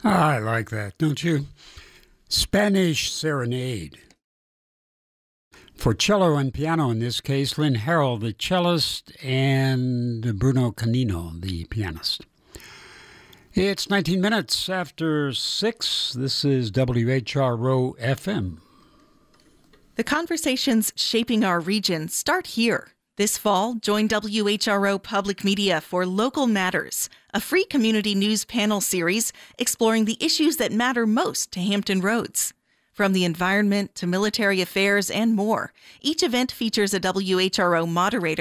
I like that, don't you? Spanish Serenade. For cello and piano, in this case, Lynn Harrell, the cellist, and Bruno Canino, the pianist. It's 19 minutes after 6. This is WHRO FM. The conversations shaping our region start here. This fall, join WHRO Public Media for Local Matters, a free community news panel series exploring the issues that matter most to Hampton Roads. From the environment to military affairs and more, each event features a WHRO moderator